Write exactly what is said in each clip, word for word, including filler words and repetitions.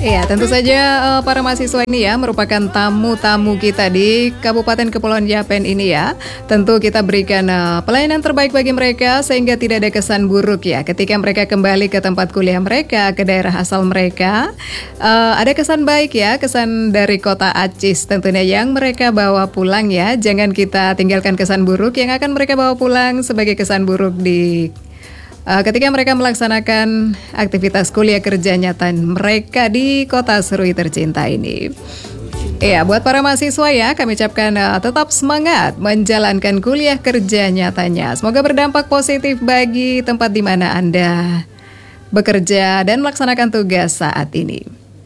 Ya, tentu saja uh, para mahasiswa ini ya merupakan tamu-tamu kita di Kabupaten Kepulauan Yapen ini ya. Tentu kita berikan uh, pelayanan terbaik bagi mereka sehingga tidak ada kesan buruk ya ketika mereka kembali ke tempat kuliah mereka, ke daerah asal mereka. Uh, ada kesan baik ya, kesan dari kota Acis tentunya yang mereka bawa pulang ya. Jangan kita tinggalkan kesan buruk yang akan mereka bawa pulang sebagai kesan buruk di Uh, ketika mereka melaksanakan aktivitas kuliah kerja nyata mereka di kota Serui tercinta ini. Iya, buat para mahasiswa ya, kami ucapkan uh, tetap semangat menjalankan kuliah kerja nyatanya. Semoga berdampak positif bagi tempat di mana Anda bekerja dan melaksanakan tugas saat ini.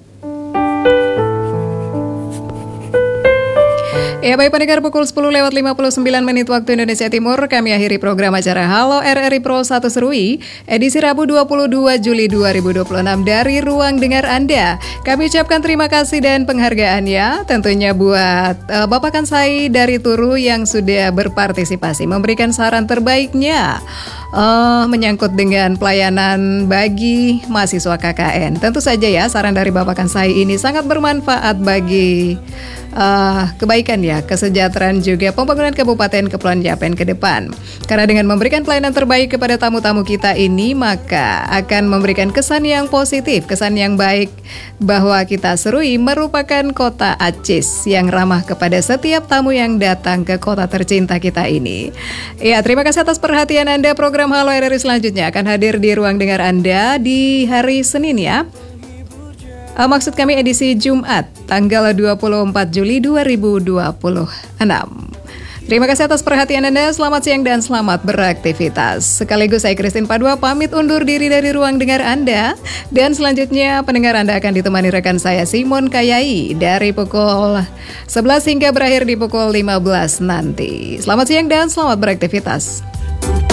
Ya baik pendengar, pukul sepuluh lewat lima puluh sembilan menit waktu Indonesia Timur, kami akhiri program acara Halo R R I Pro satu Serui edisi Rabu dua puluh dua Juli dua ribu dua puluh enam dari Ruang Dengar Anda. Kami ucapkan terima kasih dan penghargaan ya tentunya buat uh, Bapak Kansai dari Turu yang sudah berpartisipasi memberikan saran terbaiknya uh, menyangkut dengan pelayanan bagi mahasiswa K K N. Tentu saja ya saran dari Bapak Kansai ini sangat bermanfaat bagi Uh, kebaikan ya, kesejahteraan juga pembangunan Kabupaten Kepulauan Yapen ke depan. Karena dengan memberikan pelayanan terbaik kepada tamu-tamu kita ini, maka akan memberikan kesan yang positif, kesan yang baik bahwa kita Serui merupakan kota Acis yang ramah kepada setiap tamu yang datang ke kota tercinta kita ini. Ya, terima kasih atas perhatian Anda. Program Halo R R I selanjutnya akan hadir di ruang dengar Anda di hari Senin ya. Uh, maksud kami edisi Jumat, tanggal dua puluh empat Juli dua ribu dua puluh enam. Terima kasih atas perhatian Anda, selamat siang dan selamat beraktivitas. Sekaligus saya Christine Padua pamit undur diri dari ruang dengar Anda. Dan selanjutnya pendengar Anda akan ditemani rekan saya Simon Kayai dari pukul sebelas hingga berakhir di pukul lima belas nanti. Selamat siang dan selamat beraktivitas.